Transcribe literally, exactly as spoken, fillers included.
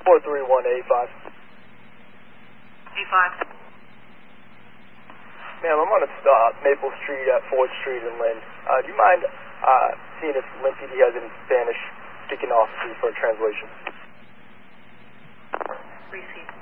four three one eight five. eight five. Ma'am, I'm on a stop, Maple Street at fourth Street in Lynn. Uh, do you mind uh, seeing if Lynn P D has any Spanish speaking officers for a translation? Receive.